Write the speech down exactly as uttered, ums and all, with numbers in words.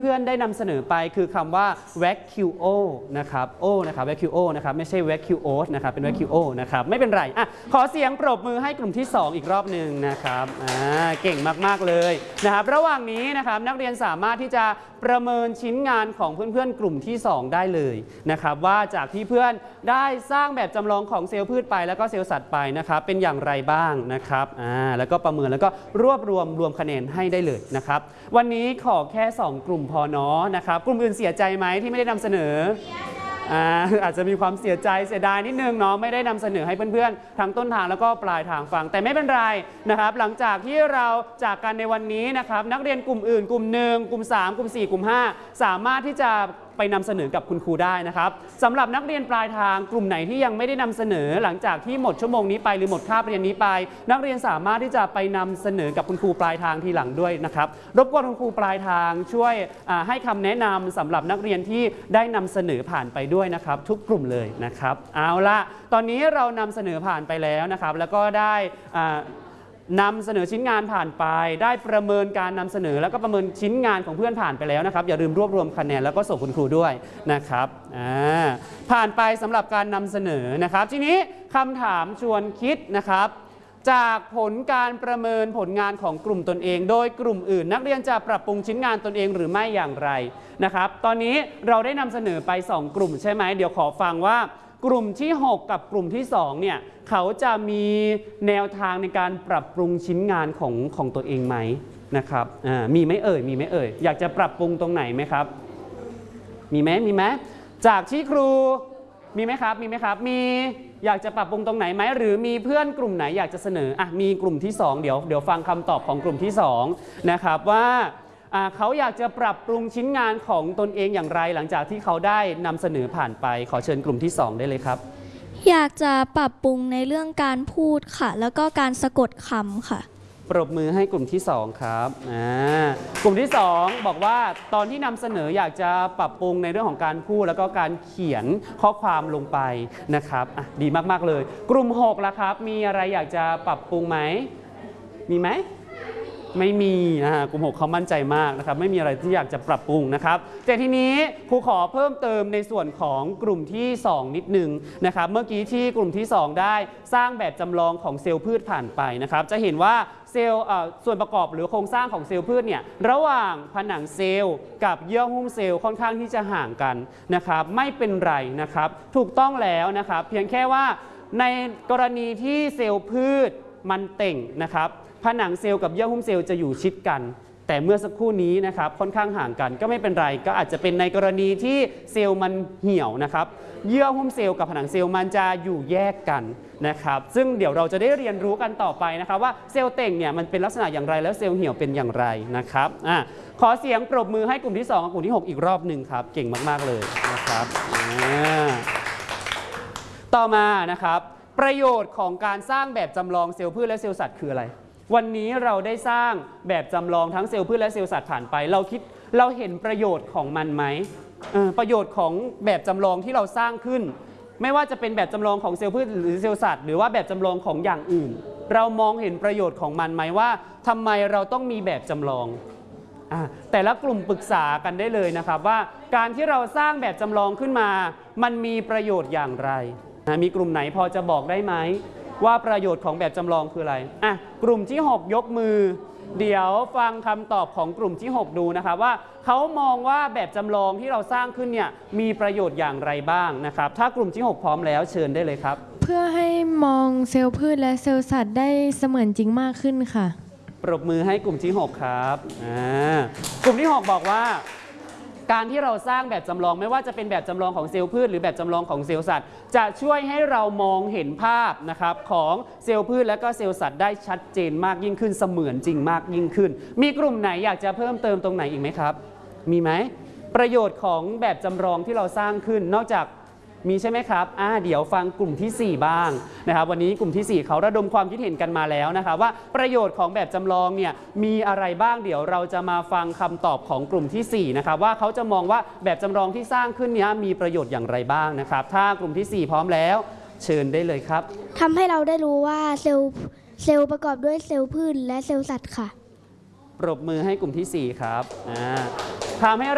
เพื่อนได้นำเสนอไปคือคำว่า vacuo นะครับ o นะครับ vacuo นะครับไม่ใช่ vacuos นะครับเป็น vacuo นะครับไม่เป็นไรอ่ะขอเสียงปรบมือให้กลุ่มที่สองอีกรอบหนึ่งนะครับอ่าเก่งมากๆเลยนะครับระหว่างนี้นะครับนักเรียนสามารถที่จะประเมินชิ้นงานของเพื่อนๆกลุ่มที่สองได้เลยนะครับว่าจากที่เพื่อนได้สร้างแบบจำลองของเซลล์พืชไปแล้วก็เซลล์สัตว์ไปนะครับเป็นอย่างไรบ้างนะครับอ่าแล้วก็ประเมินแล้วก็รวบรวมรวมคะแนนให้ได้เลยนะครับวันนี้ขอแค่สองกลุ่มพอเนาะนะครับกลุ่มอื่นเสียใจไหมที่ไม่ได้นำเสนออ่าอาจจะมีความเสียใจเสียดายนิดนึงเนาะไม่ได้นำเสนอให้เพื่อนๆทั้งต้นทางแล้วก็ปลายทางฟังแต่ไม่เป็นไรนะครับหลังจากที่เราจากกันในวันนี้นะครับนักเรียนกลุ่มอื่นกลุ่มหนึ่งกลุ่มสามกลุ่มสี่กลุ่มห้าสามารถที่จะไปนำเสนอกับคุณครูได้นะครับสำหรับนักเรียนปลายทางกลุ่มไหนที่ยังไม่ได้นำเสนอหลังจากที่หมดชั่วโมงนี้ไปหรือหมดคาบเรียนนี้ไปนักเรียนสามารถที่จะไปนำเสนอกับคุณครูปลายทางทีหลังด้วยนะครับรบกวนคุณครูปลายทางช่วยให้คำแนะนำสำหรับนักเรียนที่ได้นำเสนอผ่านไปด้วยนะครับทุกกลุ่มเลยนะครับเอาละตอนนี้เรานำเสนอผ่านไปแล้วนะครับแล้วก็ได้นำเสนอชิ้นงานผ่านไปได้ประเมินการนำเสนอแล้วก็ประเมินชิ้นงานของเพื่อนผ่านไปแล้วนะครับอย่าลืมรวบรวมคะแนนแล้วก็ส่งคุณครูด้วยนะครับผ่านไปสำหรับการนำเสนอนะครับทีนี้คำถามชวนคิดนะครับจากผลการประเมินผลงานของกลุ่มตนเองโดยกลุ่มอื่นนักเรียนจะปรับปรุงชิ้นงานตนเองหรือไม่อย่างไรนะครับตอนนี้เราได้นำเสนอไปสองกลุ่มใช่ไหมเดี๋ยวขอฟังว่ากลุ่มที่หกกับกลุ่มที่สองเนี่ยเขาจะมีแนวทางในการปรับปรุงชิ้นงานของของตัวเองไหมนะครับมีไหมเอ่ยมีไหมเอ่ยอยากจะปรับปรุงตรงไหนไหมครับมีไหมมีไหมจากที่ครูมีไหมครับมีไหมครับมีอยากจะปรับปรุงตรงไหนไหมหรือมีเพื่อนกลุ่มไหนอยากจะเสนออ่ะมีกลุ่มที่สองเดี๋ยวเดี๋ยวฟังคำตอบของกลุ่มที่สองนะครับว่าเขาอยากจะปรับปรุงชิ้นงานของตนเองอย่างไรหลังจากที่เขาได้นำเสนอผ่านไปขอเชิญกลุ่มที่สองได้เลยครับอยากจะปรับปรุงในเรื่องการพูดค่ะแล้วก็การสะกดคำค่ะปรบมือให้กลุ่มที่สองครับกลุ่มที่สองบอกว่าตอนที่นำเสนออยากจะปรับปรุงในเรื่องของการพูดแล้วก็การเขียนข้อความลงไปนะครับดีมากๆเลยกลุ่มหกล่ะครับมีอะไรอยากจะปรับปรุงไหมมีไหมไม่มีนะฮะกลุ่มหกเขามั่นใจมากนะครับไม่มีอะไรที่อยากจะปรับปรุงนะครับแต่ทีนี้ครูขอเพิ่มเติมในส่วนของกลุ่มที่สองนิดนึงนะครับเมื่อกี้ที่กลุ่มที่สองได้สร้างแบบจำลองของเซลล์พืชผ่านไปนะครับจะเห็นว่าเซลล์ส่วนประกอบหรือโครงสร้างของเซลล์พืชเนี่ยระหว่างผนังเซลล์กับเยื่อหุ้มเซลล์ค่อนข้างที่จะห่างกันนะครับไม่เป็นไรนะครับถูกต้องแล้วนะครับเพียงแค่ว่าในกรณีที่เซลล์พืชมันเต่งนะครับผนังเซลล์กับเยื่อหุ้มเซลล์จะอยู่ชิดกันแต่เมื่อสักครู่นี้นะครับค่อนข้างห่างกันก็ไม่เป็นไรก็อาจจะเป็นในกรณีที่เซลล์มันเหี่ยวนะครับเยื่อหุ้มเซลล์กับผนังเซลล์มันจะอยู่แยกกันนะครับซึ่งเดี๋ยวเราจะได้เรียนรู้กันต่อไปนะครับว่าเซลล์เต่งเนี่ยมันเป็นลักษณะอย่างไรแล้วเซลล์เหี่ยวเป็นอย่างไรนะครับอ่ะขอเสียงปรบมือให้กลุ่มที่สองกับกลุ่มที่หกอีกรอบหนึ่งครับเก่งมากๆเลยนะครับต่อมานะครับประโยชน์ของการสร้างแบบจำลองเซลล์พืชและเซลล์สัตว์คืออะไรวันนี้เราได้สร้างแบบจำลองทั้งเซลล์พืชและเซลล์สัตว์ผ่านไปเราคิดเราเห็นประโยชน์ของมันไหมประโยชน์ของแบบจำลองที่เราสร้างขึ้นไม่ว่าจะเป็นแบบจำลองของเซลล์พืชหรือเซลล์สัตว์หรือว่าแบบจำลองของอย่างอื่นเรามองเห็นประโยชน์ของมันไหมว่าทำไมเราต้องมีแบบจำลองแต่ละกลุ่มปรึกษากันได้เลยนะครับว่าการที่เราสร้างแบบจำลองขึ้นมามันมีประโยชน์อย่างไรมีกลุ่มไหนพอจะบอกได้ไหมว่าประโยชน์ของแบบจำลองคืออะไรอ่ะกลุ่มที่หกยกมือเดี๋ยวฟังคำตอบของกลุ่มที่หกดูนะครับว่าเขามองว่าแบบจำลองที่เราสร้างขึ้นเนี่ยมีประโยชน์อย่างไรบ้างนะครับถ้ากลุ่มที่หกพร้อมแล้วเชิญได้เลยครับเพื่อให้มองเซลล์พืชและเซลล์สัตว์ได้เสมือนจริงมากขึ้นค่ะปรบมือให้กลุ่มที่หกครับอ่ากลุ่มที่หกบอกว่าการที่เราสร้างแบบจำลองไม่ว่าจะเป็นแบบจำลองของเซลล์พืชหรือแบบจำลองของเซลล์สัตว์จะช่วยให้เรามองเห็นภาพนะครับของเซลล์พืชและก็เซลล์สัตว์ได้ชัดเจนมากยิ่งขึ้นเสมือนจริงมากยิ่งขึ้นมีกลุ่มไหนอยากจะเพิ่มเติมตรงไหนอีกไหมครับมีไหมประโยชน์ของแบบจำลองที่เราสร้างขึ้นนอกจากมีใช่ไหมครับอ่าเดี๋ยวฟังกลุ่มที่สี่บ้างนะครับวันนี้กลุ่มที่สี่เขาระดมความคิดเห็นกันมาแล้วนะครับว่าประโยชน์ของแบบจำลองเนี่ยมีอะไรบ้างเดี๋ยวเราจะมาฟังคำตอบของกลุ่มที่สี่นะครับว่าเขาจะมองว่าแบบจำลองที่สร้างขึ้นนี้มีประโยชน์อย่างไรบ้างนะครับถ้ากลุ่มที่สี่พร้อมแล้วเชิญได้เลยครับทำให้เราได้รู้ว่าเซลล์เซลล์ประกอบด้วยเซลล์พืชและเซลล์สัตว์ค่ะปรบมือให้กลุ่มที่สี่ครับอ่าทำให้